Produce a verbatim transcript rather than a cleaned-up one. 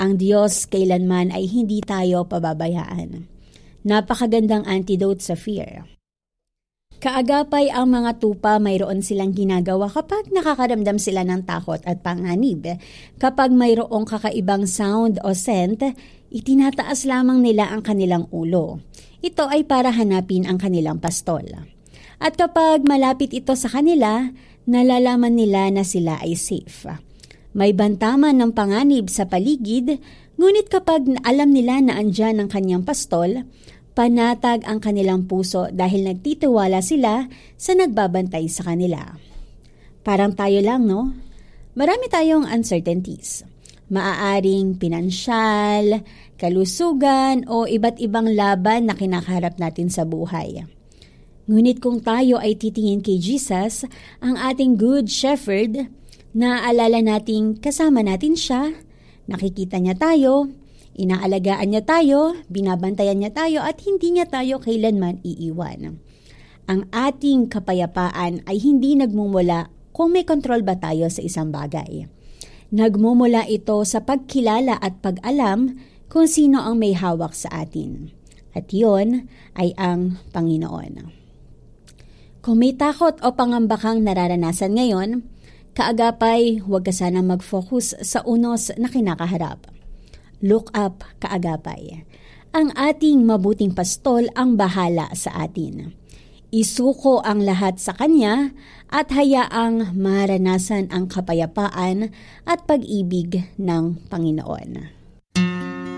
Ang Diyos kailanman ay hindi tayo pababayaan. Napakagandang antidote sa fear. Kaagapay ang mga tupa, mayroon silang ginagawa kapag nakakaramdam sila ng takot at panganib. Kapag mayroong kakaibang sound o scent, itinataas lamang nila ang kanilang ulo. Ito ay para hanapin ang kanilang pastol. At kapag malapit ito sa kanila, nalalaman nila na sila ay safe. May bantaman ng panganib sa paligid, ngunit kapag alam nila na andyan ang kanyang pastol, panatag ang kanilang puso dahil nagtitiwala sila sa nagbabantay sa kanila. Parang tayo lang, no? Marami tayong uncertainties. Maaaring pinansyal, kalusugan o iba't ibang laban na kinakaharap natin sa buhay. Ngunit kung tayo ay titingin kay Jesus, ang ating Good Shepherd, naaalala nating kasama natin siya, nakikita niya tayo, inaalagaan niya tayo, binabantayan niya tayo at hindi niya tayo kailanman iiwan. Ang ating kapayapaan ay hindi nagmumula kung may kontrol ba tayo sa isang bagay. Nagmumula ito sa pagkilala at pag-alam kung sino ang may hawak sa atin. At yun ay ang Panginoon. Kung may takot o pangamba kang nararanasan ngayon, kaagapay huwag ka sana mag-focus sa unos na kinakaharap. Look up, kaagapay. Ang ating mabuting pastol ang bahala sa atin. Isuko ang lahat sa Kanya at hayaang maranasan ang kapayapaan at pag-ibig ng Panginoon.